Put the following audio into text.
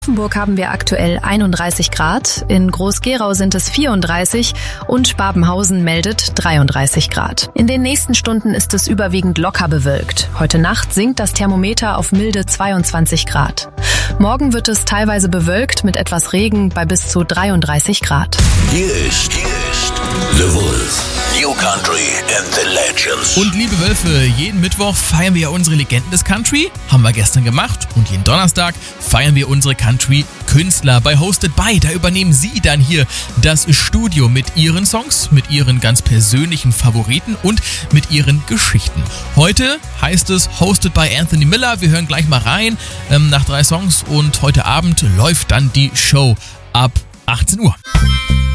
In Offenburg haben wir aktuell 31 Grad, in Groß-Gerau sind es 34 und Babenhausen meldet 33 Grad. In den nächsten Stunden ist es überwiegend locker bewölkt. Heute Nacht sinkt das Thermometer auf milde 22 Grad. Morgen wird es teilweise bewölkt mit etwas Regen bei bis zu 33 Grad. Hier ist The Wolf. New Country and the Legends. Und liebe Wölfe, jeden Mittwoch feiern wir unsere Legenden des Country. Haben wir gestern gemacht. Und jeden Donnerstag feiern wir unsere Country-Künstler bei Hosted By. Da übernehmen Sie dann hier das Studio mit Ihren Songs, mit Ihren ganz persönlichen Favoriten und mit Ihren Geschichten. Heute heißt es Hosted by Anthony Miller. Wir hören gleich mal rein nach 3 Songs. Und heute Abend läuft dann die Show ab 18 Uhr.